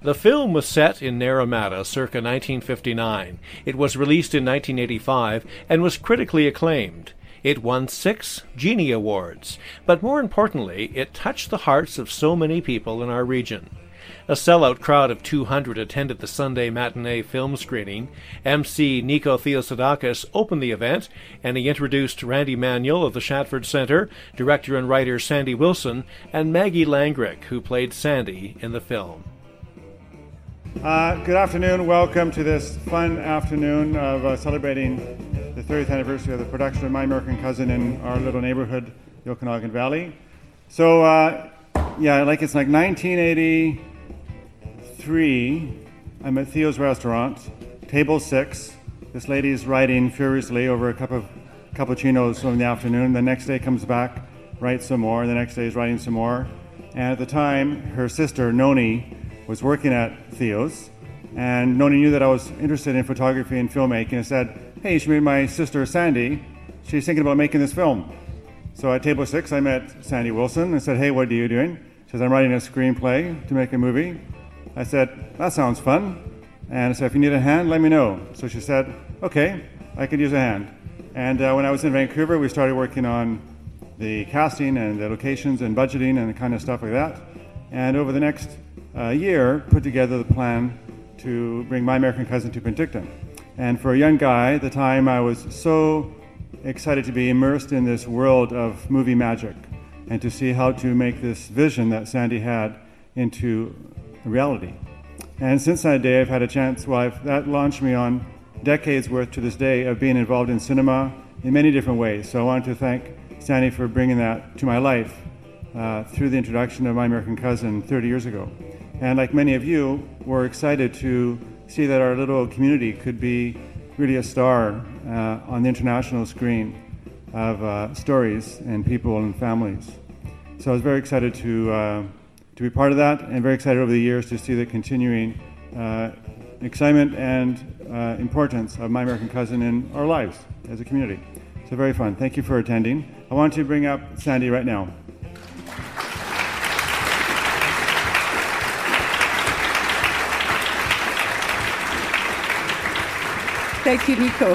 The film was set in Naramata circa 1959. It was released in 1985 and was critically acclaimed. It won 6 Genie Awards, but more importantly, it touched the hearts of so many people in our region. A sellout crowd of 200 attended the Sunday matinee film screening. MC Nico Theosadakis opened the event, and he introduced Randy Manuel of the Shatford Centre, director and writer Sandy Wilson, and Maggie Langrick, who played Sandy in the film. Good afternoon. Welcome to this fun afternoon of celebrating the 30th anniversary of the production of My American Cousin in our little neighborhood, the Okanagan Valley. So, it's like 1983. I'm at Theo's restaurant, table 6. This lady's writing furiously over a cup of cappuccinos in the afternoon. The next day comes back, writes some more. The next day is writing some more. And at the time, her sister, Noni, was working at Theo's. And Noni knew that I was interested in photography and filmmaking and said, hey, you should meet my sister, Sandy. She's thinking about making this film. So at table 6, I met Sandy Wilson and said, hey, what are you doing? She says, I'm writing a screenplay to make a movie. I said, that sounds fun. And I said, if you need a hand, let me know. So she said, okay, I could use a hand. And when I was in Vancouver, we started working on the casting and the locations and budgeting and the kind of stuff like that. And over the next year, put together the plan to bring My American Cousin to Penticton. And for a young guy, at the time, I was so excited to be immersed in this world of movie magic and to see how to make this vision that Sandy had into reality. And since that day, I've had a chance, that launched me on decades worth to this day of being involved in cinema in many different ways. So I wanted to thank Sandy for bringing that to my life through the introduction of My American Cousin 30 years ago. And like many of you, we're excited to see that our little community could be really a star on the international screen of stories and people and families. So I was very excited to be part of that, and very excited over the years to see the continuing excitement and importance of My American Cousin in our lives as a community. So very fun. Thank you for attending. I want to bring up Sandy right now. Thank you, Nico.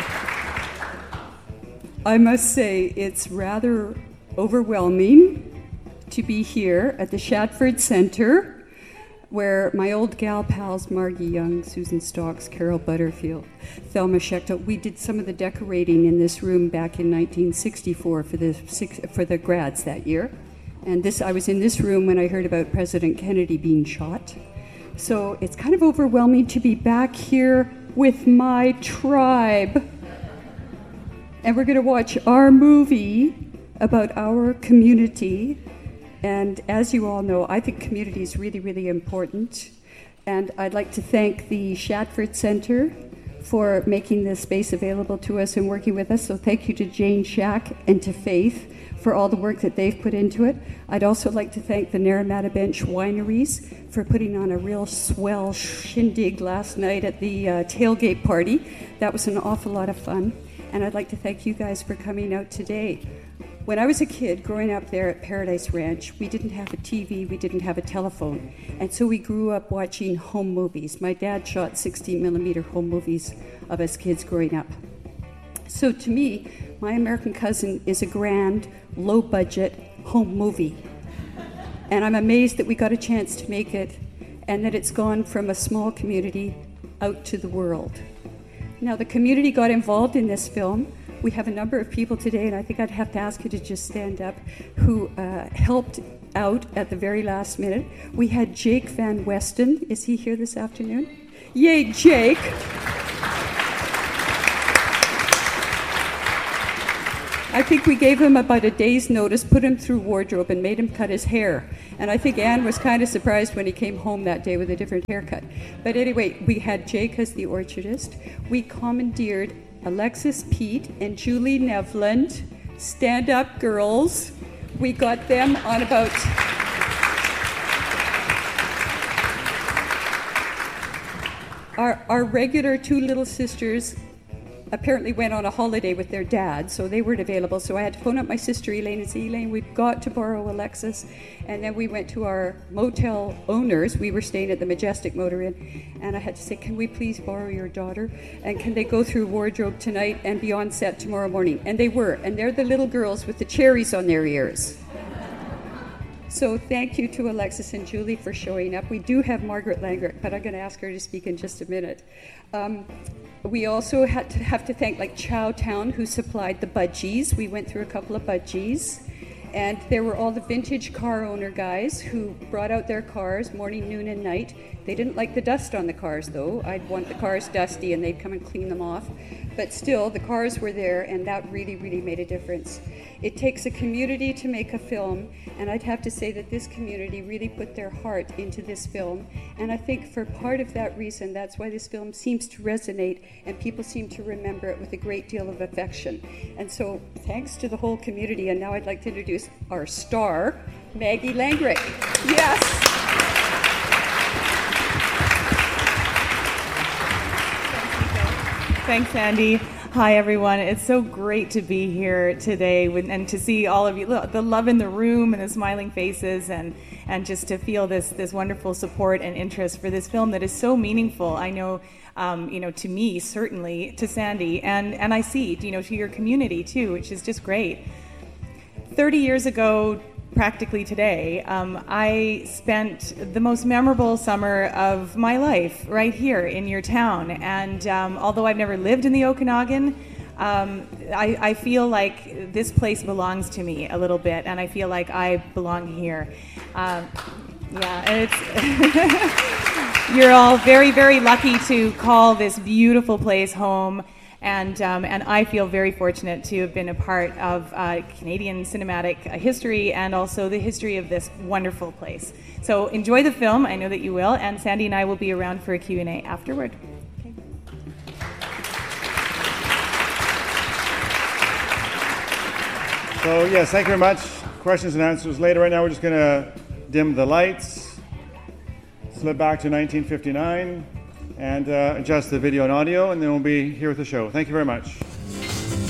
I must say it's rather overwhelming to be here at the Shatford Centre, where my old gal pals Margie Young, Susan Stocks, Carol Butterfield, Thelma Schechtel, we did some of the decorating in this room back in 1964 for the grads that year. And I was in this room when I heard about President Kennedy being shot. So it's kind of overwhelming to be back here with my tribe. And we're going to watch our movie about our community. And as you all know, I think community is really, really important. And I'd like to thank the Shatford Centre for making this space available to us and working with us. So thank you to Jane Shack and to Faith for all the work that they've put into it. I'd also like to thank the Naramata Bench Wineries for putting on a real swell shindig last night at the tailgate party. That was an awful lot of fun. And I'd like to thank you guys for coming out today. When I was a kid growing up there at Paradise Ranch, we didn't have a TV, we didn't have a telephone. And so we grew up watching home movies. My dad shot 16mm home movies of us kids growing up. So to me, My American Cousin is a grand, low-budget home movie. And I'm amazed that we got a chance to make it and that it's gone from a small community out to the world. Now, the community got involved in this film. We have a number of people today, and I think I'd have to ask you to just stand up, who helped out at the very last minute. We had Jake Van Weston. Is he here this afternoon? Yay, Jake! I think we gave him about a day's notice, put him through wardrobe, and made him cut his hair. And I think Anne was kind of surprised when he came home that day with a different haircut. But anyway, we had Jake as the orchardist. We commandeered Alexis Pete and Julie Nevland, stand-up girls. We got them on about... Our regular two little sisters apparently went on a holiday with their dad, so they weren't available. So I had to phone up my sister Elaine and say, Elaine, we've got to borrow Alexis. And then we went to our motel owners. We were staying at the Majestic Motor Inn, and I had to say, can we please borrow your daughter? And can they go through wardrobe tonight and be on set tomorrow morning? And they were, and they're the little girls with the cherries on their ears. So thank you to Alexis and Julie for showing up. We do have Margaret Langrick, but I'm going to ask her to speak in just a minute. We also have to thank like Chowtown, who supplied the budgies. We went through a couple of budgies. And there were all the vintage car owner guys who brought out their cars morning, noon, and night. They didn't like the dust on the cars, though. I'd want the cars dusty, and they'd come and clean them off. But still, the cars were there, and that really, really made a difference. It takes a community to make a film, and I'd have to say that this community really put their heart into this film. And I think for part of that reason, that's why this film seems to resonate, and people seem to remember it with a great deal of affection. And so, thanks to the whole community, and now I'd like to introduce our star, Maggie Langrick. Yes! Thanks, Andy. Hi, everyone. It's so great to be here today and to see all of you, the love in the room and the smiling faces, and just to feel this wonderful support and interest for this film that is so meaningful. I know, to me, certainly, to Sandy, and I see, to your community, too, which is just great. 30 years ago, practically today, I spent the most memorable summer of my life right here in your town. And although I've never lived in the Okanagan, I feel like this place belongs to me a little bit, and I feel like I belong here. You're all very, very lucky to call this beautiful place home. And I feel very fortunate to have been a part of Canadian cinematic history and also the history of this wonderful place. So enjoy the film, I know that you will, and Sandy and I will be around for a Q&A afterward. Okay. So yes, thank you very much. Questions and answers later. Right now we're just going to dim the lights, slip back to 1959, and adjust the video and audio, and then we'll be here with the show. Thank you very much.